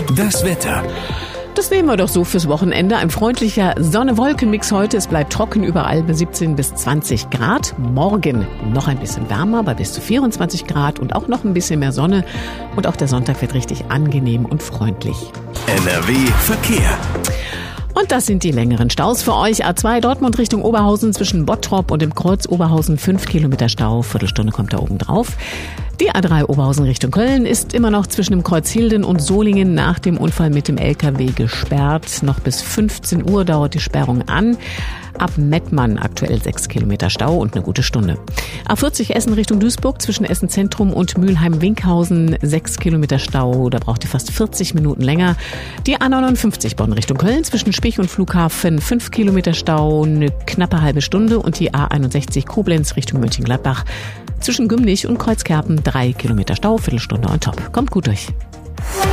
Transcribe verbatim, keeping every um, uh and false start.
Das Wetter. Das nehmen wir doch so fürs Wochenende. Ein freundlicher Sonne-Wolken-Mix heute. Es bleibt trocken überall bei siebzehn bis zwanzig Grad. Morgen noch ein bisschen wärmer bei bis zu vierundzwanzig Grad und auch noch ein bisschen mehr Sonne. Und auch der Sonntag wird richtig angenehm und freundlich. N R W Verkehr. Und das sind die längeren Staus für euch. A zwei Dortmund Richtung Oberhausen zwischen Bottrop und dem Kreuz Oberhausen fünf Kilometer Stau. Viertelstunde kommt da oben drauf. Die A drei Oberhausen Richtung Köln ist immer noch zwischen dem Kreuz Hilden und Solingen nach dem Unfall mit dem L K W gesperrt. Noch bis fünfzehn Uhr dauert die Sperrung an. Ab Mettmann aktuell sechs Kilometer Stau und eine gute Stunde. A vierzig Essen Richtung Duisburg zwischen Essen Zentrum und Mülheim-Winkhausen sechs Kilometer Stau. Da braucht ihr fast vierzig Minuten länger. Die A neunundfünfzig Bonn Richtung Köln zwischen Spich und Flughafen fünf Kilometer Stau, eine knappe halbe Stunde. Und die A einundsechzig Koblenz Richtung Mönchengladbach zwischen Gümlich und Kreuzkerpen drei Kilometer Stau, Viertelstunde on top. Kommt gut durch.